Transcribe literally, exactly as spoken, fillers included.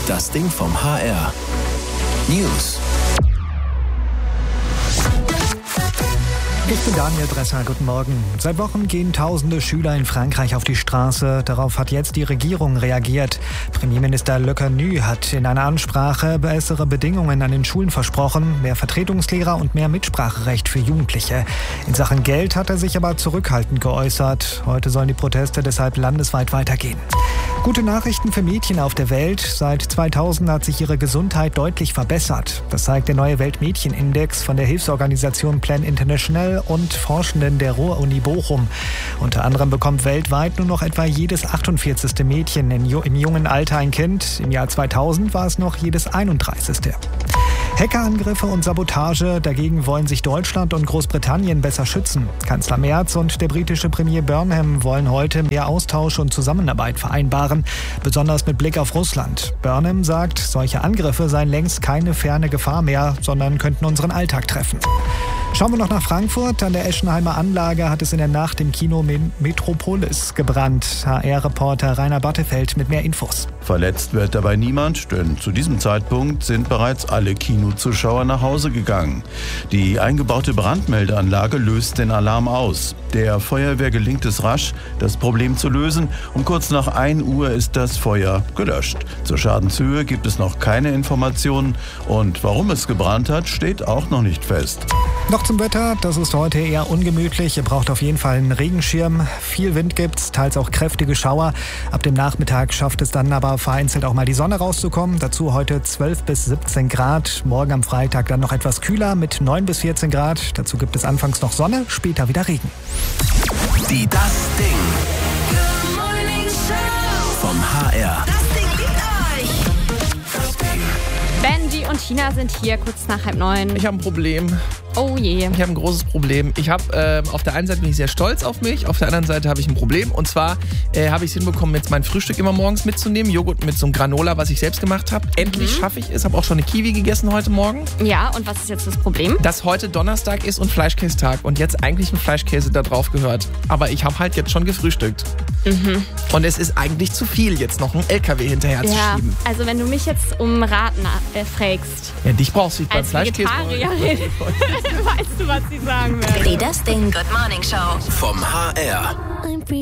Das Ding vom H R. News. Ich bin Daniel Bresser, guten Morgen. Seit Wochen gehen tausende Schüler in Frankreich auf die Straße. Darauf hat jetzt die Regierung reagiert. Premierminister Le Cornu hat in einer Ansprache bessere Bedingungen an den Schulen versprochen, mehr Vertretungslehrer und mehr Mitspracherecht für Jugendliche. In Sachen Geld hat er sich aber zurückhaltend geäußert. Heute sollen die Proteste deshalb landesweit weitergehen. Gute Nachrichten für Mädchen auf der Welt. Seit zweitausend hat sich ihre Gesundheit deutlich verbessert. Das zeigt der neue Weltmädchenindex von der Hilfsorganisation Plan International und Forschenden der Ruhr-Uni Bochum. Unter anderem bekommt weltweit nur noch etwa jedes achtundvierzigste Mädchen im jungen Alter ein Kind. Im Jahr zweitausend war es noch jedes einunddreißigste Hackerangriffe und Sabotage, dagegen wollen sich Deutschland und Großbritannien besser schützen. Kanzler Merz und der britische Premier Burnham wollen heute mehr Austausch und Zusammenarbeit vereinbaren, besonders mit Blick auf Russland. Burnham sagt, solche Angriffe seien längst keine ferne Gefahr mehr, sondern könnten unseren Alltag treffen. Schauen wir noch nach Frankfurt. An der Eschenheimer Anlage hat es in der Nacht im Kino Metropolis gebrannt. H R-Reporter Rainer Battefeld mit mehr Infos. Verletzt wird dabei niemand, denn zu diesem Zeitpunkt sind bereits alle Kinozuschauer nach Hause gegangen. Die eingebaute Brandmeldeanlage löst den Alarm aus. Der Feuerwehr gelingt es rasch, das Problem zu lösen. Um kurz nach ein Uhr ist das Feuer gelöscht. Zur Schadenshöhe gibt es noch keine Informationen und warum es gebrannt hat, steht auch noch nicht fest. Noch zum Wetter, das ist heute eher ungemütlich. Ihr braucht auf jeden Fall einen Regenschirm. Viel Wind gibt's, teils auch kräftige Schauer. Ab dem Nachmittag schafft es dann aber vereinzelt auch mal die Sonne rauszukommen. Dazu heute zwölf bis siebzehn Grad. Morgen am Freitag dann noch etwas kühler mit neun bis vierzehn Grad. Dazu gibt es anfangs noch Sonne, später wieder Regen. Die Das Ding. Good Morning Show. Vom H R. Das Ding liebt euch. Das Ding. Benji und Tina sind hier kurz nach halb neun. Ich habe ein Problem. Oh je. Ich habe ein großes Problem. Ich habe äh, auf der einen Seite bin ich sehr stolz auf mich, auf der anderen Seite habe ich ein Problem. Und zwar äh, habe ich es hinbekommen, jetzt mein Frühstück immer morgens mitzunehmen. Joghurt mit so einem Granola, was ich selbst gemacht habe. Endlich Mhm. schaffe ich es. Habe auch schon eine Kiwi gegessen heute Morgen. Ja, und was ist jetzt das Problem? Dass heute Donnerstag ist und Fleischkäsetag und jetzt eigentlich ein Fleischkäse da drauf gehört. Aber ich habe halt jetzt schon gefrühstückt. Mhm. Und es ist eigentlich zu viel, jetzt noch einen L K W hinterher zu Ja, schieben. also wenn du mich jetzt um Rat na- äh, fragst, Ja, dich brauchst du nicht beim als Fleischkäse. Vegetarierin, weißt du, was sie sagen werden. Die Das Ding Good Morning Show. Vom H R. I'm free.